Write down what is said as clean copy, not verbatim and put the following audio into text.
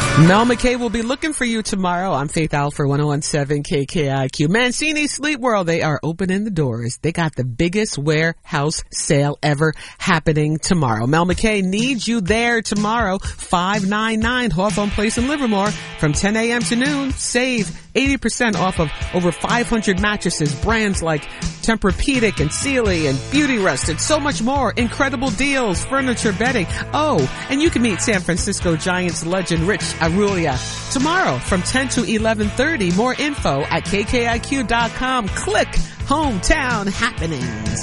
Mel McKay will be looking for you tomorrow. I'm Faith Alford, 101.7 KKIQ. Mancini Sleep World, they are opening the doors. They got the biggest warehouse sale ever happening tomorrow. Mel McKay needs you there tomorrow, 599 Hawthorne Place in Livermore from 10 a.m. to noon. Save 80% off of over 500 mattresses, brands like Tempur-Pedic and Sealy and Beauty Rest and so much more. Incredible deals, furniture, bedding. Oh, and you can meet San Francisco Giants legend Rich Arulia tomorrow from 10 to 11:30. More info at KKIQ.com. Click Hometown Happenings.